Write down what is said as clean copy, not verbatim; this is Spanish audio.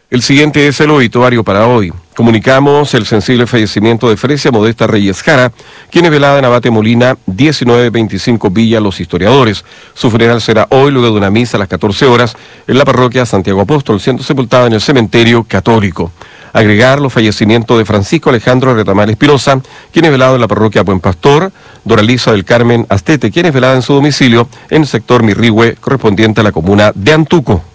El siguiente es el obituario para hoy. Comunicamos el sensible fallecimiento de Fresia Modesta Reyes Jara, quien es velada en Abate Molina, 1925 Villa Los Historiadores. Su funeral será hoy, luego de una misa a las 14 horas, en la parroquia Santiago Apóstol, siendo sepultada en el cementerio católico. Agregar los fallecimientos de Francisco Alejandro Retamal Espinosa, quien es velado en la parroquia Buen Pastor, Doralisa del Carmen Astete, quien es velada en su domicilio en el sector Mirrihue, correspondiente a la comuna de Antuco.